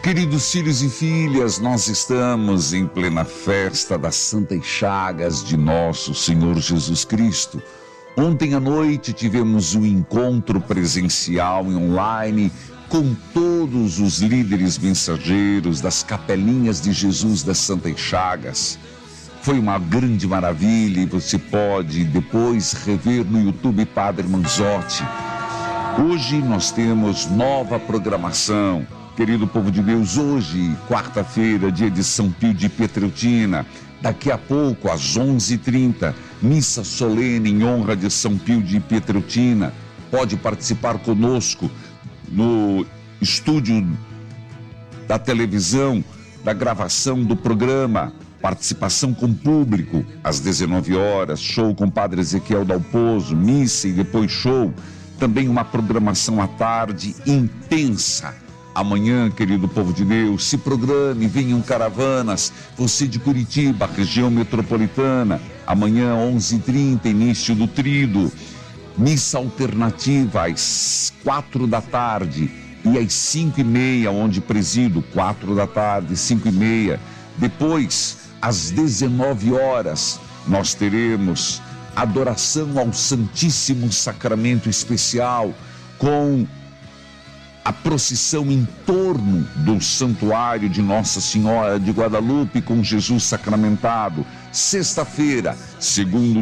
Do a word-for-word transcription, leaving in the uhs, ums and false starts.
Queridos filhos e filhas, nós estamos em plena festa das Santas Chagas de nosso Senhor Jesus Cristo. Ontem à noite tivemos um encontro presencial e online com todos os líderes mensageiros das capelinhas de Jesus das Santas Chagas. Foi uma grande maravilha e você pode depois rever no YouTube Padre Manzotti. Hoje nós temos nova programação. Querido povo de Deus, hoje, quarta-feira, dia de São Pio de Pietreutina, daqui a pouco, às onze e trinta, missa solene em honra de São Pio de Pietreutina. Pode participar conosco no estúdio da televisão, da gravação do programa, participação com público, às dezenove horas, show com Padre Ezequiel Dalpozo, missa e depois show. Também uma programação à tarde intensa. Amanhã, querido povo de Deus, se programe, venham caravanas, você de Curitiba, região metropolitana, amanhã, onze e trinta, início do trido, missa alternativa às quatro da tarde e às cinco e meia, onde presido, quatro da tarde, cinco e meia. Depois, às dezenove horas, nós teremos adoração ao Santíssimo Sacramento Especial com a procissão em torno do santuário de Nossa Senhora de Guadalupe com Jesus sacramentado. Sexta-feira, segundo